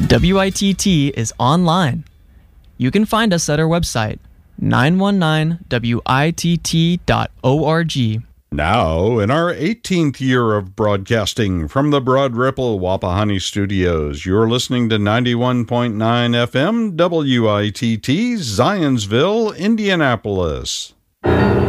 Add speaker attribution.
Speaker 1: WITT is online. You can find us at our website, 919witt.org.
Speaker 2: Now, in our 18th year of broadcasting from the Broad Ripple Wapahani Studios, you're listening to 91.9 FM WITT, Zionsville, Indianapolis.